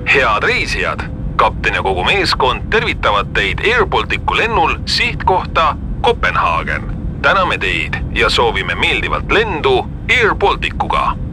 Head reisijad! Kapten ja kogu meeskond tervitavad teid Air Balticu lennul sihtkohta Kopenhaagen. Täname teid ja soovime meeldivalt lendu Air Balticuga.